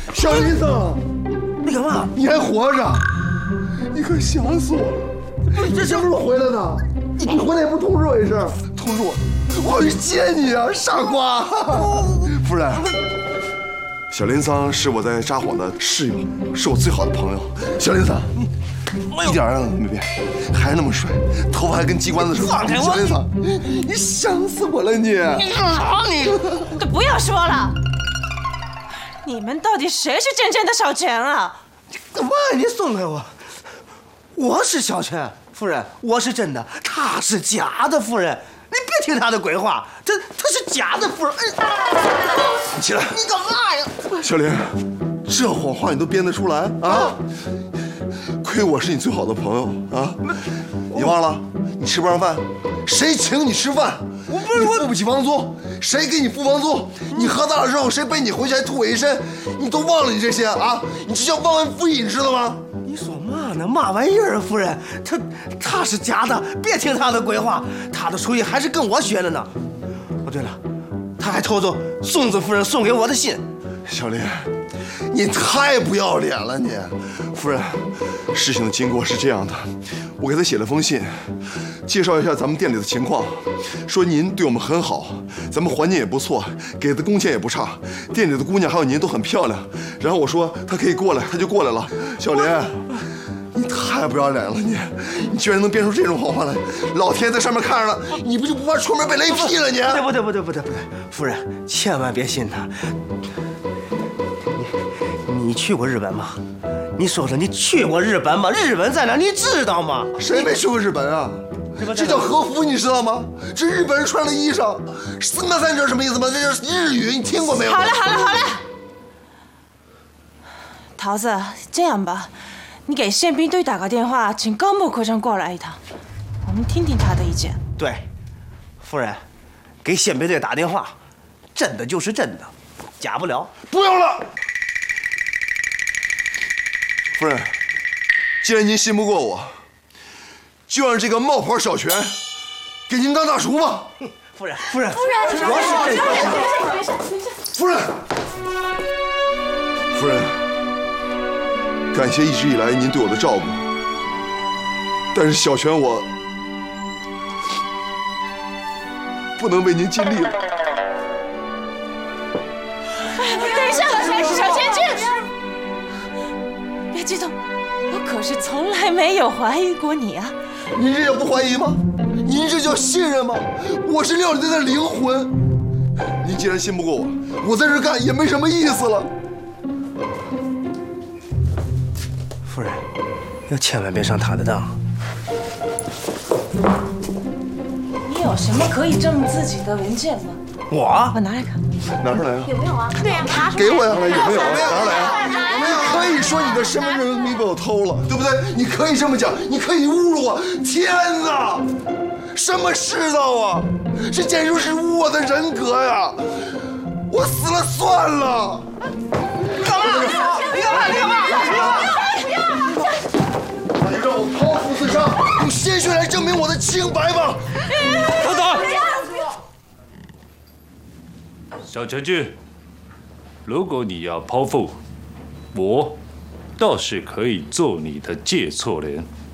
小林桑， 你干嘛？ 你还活着？你可想死我了！你什么时候回来的？你回来也不通知我一声。通知我，我去接你啊，傻瓜！夫人，小林桑是我在札幌的室友，是我最好的朋友。小林桑，一点样子没变，还是那么帅，头发还跟鸡冠子似的。 放开我！ 小林桑，你想死我了你！ 都不要说了，你们到底谁是真正的小泉啊？ 干嘛？你松开我！我是小泉夫人，我是真的，他是假的夫人。你别听他的鬼话，他是假的夫人。 你起来！ 你干嘛呀？ 小林，这谎话你都编得出来啊？亏我是你最好的朋友啊！你忘了，你吃不上饭，谁请你吃饭？你付不起房租，谁给你付房租？你喝大了之后，谁背你回去还吐我一身？你都忘了你这些啊？你这叫忘恩负义，你知道吗？ 你说嘛呢？嘛玩意儿啊，夫人？他是假的，别听他的鬼话，他的主意还是跟我学的呢。哦，对了，他还偷走松子夫人送给我的信。 小林，你太不要脸了你！夫人，事情的经过是这样的，我给他写了封信，介绍一下咱们店里的情况，说您对我们很好，咱们环境也不错，给的工钱也不差，店里的姑娘还有您都很漂亮。然后我说他可以过来，他就过来了。小林，你太不要脸了你居然能编出这种谎话来！老天在上面看着了，你不就不怕出门被雷劈了你？ 不对，夫人千万别信他。你去过日本吗？你说说，你去过日本吗？日本在哪？你知道吗？ 谁没去过日本啊？这叫和服，你知道吗？这日本人穿的衣裳，那三者什么意思吗？这是日语，你听过没有？ 好了，桃子，这样吧，你给宪兵队打个电话，请高木科长过来一趟，我们听听他的意见。 对，夫人，给宪兵队打电话，真的就是真的，假不了。 不用了。夫人，既然您信不过我，就让这个冒牌小泉给您当大厨吧。 夫人， 夫人，感谢一直以来您对我的照顾，但是小泉我不能为您尽力了。 等一下，小千君，别激动，我可是从来没有怀疑过你啊。 您这叫不怀疑吗？您这叫信任吗？我是料理店的灵魂。您既然信不过我，我在这干也没什么意思了。 夫人，要千万别上他的当。 你有什么可以证明自己的文件吗？ 我拿来看。 拿出来啊！ 有没有啊？对呀，拿出来。 给我呀！有没有？拿出来啊！你可以说你的身份证明明被我偷了，对不对？你可以这么讲，你可以侮辱我。天哪，什么世道啊！这简直是侮我的人格呀！我死了算了。 干嘛？你干嘛？ 那就让我剖腹自杀，用鲜血来证明我的清白吧。 等等。小泉君，如果你要剖腹，我倒是可以做你的借错人。